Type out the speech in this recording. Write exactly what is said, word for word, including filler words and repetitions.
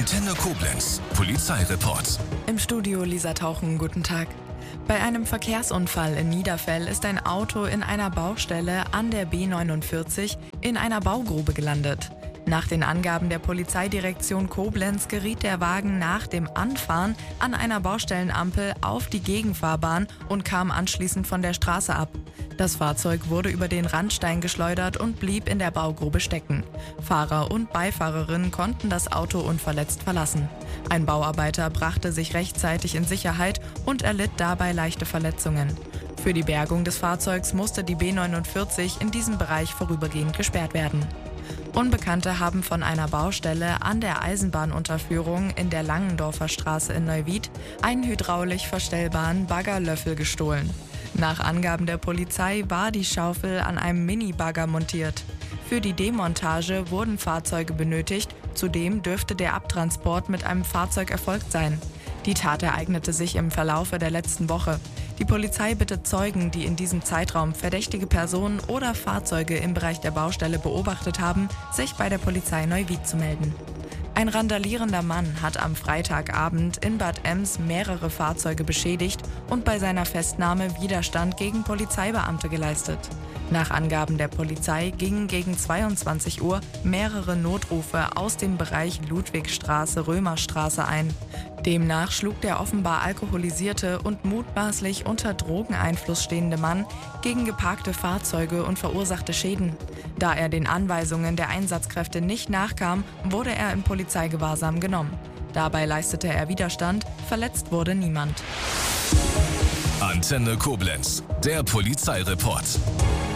Antenne Koblenz, Polizeireport. Im Studio Lisa Tauchen, guten Tag. Bei einem Verkehrsunfall in Niederfell ist ein Auto in einer Baustelle an der B neunundvierzig in einer Baugrube gelandet. Nach den Angaben der Polizeidirektion Koblenz geriet der Wagen nach dem Anfahren an einer Baustellenampel auf die Gegenfahrbahn und kam anschließend von der Straße ab. Das Fahrzeug wurde über den Randstein geschleudert und blieb in der Baugrube stecken. Fahrer und Beifahrerin konnten das Auto unverletzt verlassen. Ein Bauarbeiter brachte sich rechtzeitig in Sicherheit und erlitt dabei leichte Verletzungen. Für die Bergung des Fahrzeugs musste die B neunundvierzig in diesem Bereich vorübergehend gesperrt werden. Unbekannte haben von einer Baustelle an der Eisenbahnunterführung in der Langendorfer Straße in Neuwied einen hydraulisch verstellbaren Baggerlöffel gestohlen. Nach Angaben der Polizei war die Schaufel an einem Minibagger montiert. Für die Demontage wurden Fahrzeuge benötigt, zudem dürfte der Abtransport mit einem Fahrzeug erfolgt sein. Die Tat ereignete sich im Verlaufe der letzten Woche. Die Polizei bittet Zeugen, die in diesem Zeitraum verdächtige Personen oder Fahrzeuge im Bereich der Baustelle beobachtet haben, sich bei der Polizei Neuwied zu melden. Ein randalierender Mann hat am Freitagabend in Bad Ems mehrere Fahrzeuge beschädigt und bei seiner Festnahme Widerstand gegen Polizeibeamte geleistet. Nach Angaben der Polizei gingen gegen zweiundzwanzig Uhr mehrere Notrufe aus dem Bereich Ludwigstraße-Römerstraße ein. Demnach schlug der offenbar alkoholisierte und mutmaßlich unter Drogeneinfluss stehende Mann gegen geparkte Fahrzeuge und verursachte Schäden. Da er den Anweisungen der Einsatzkräfte nicht nachkam, wurde er in Polizeigewahrsam genommen. Dabei leistete er Widerstand, verletzt wurde niemand. Antenne Koblenz, der Polizeireport.